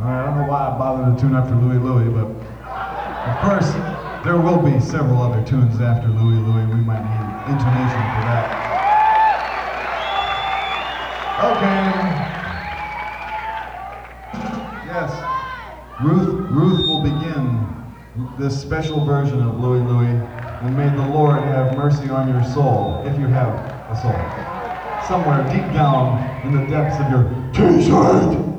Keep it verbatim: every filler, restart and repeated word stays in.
I don't know why I bothered to tune after Louie Louie, but of course, there will be several other tunes after Louie Louie. We might need intonation for that. Okay. Yes. Ruth, Ruth will begin this special version of Louie Louie, and may the Lord have mercy on your soul, if you have a soul, somewhere deep down in the depths of your t-shirt.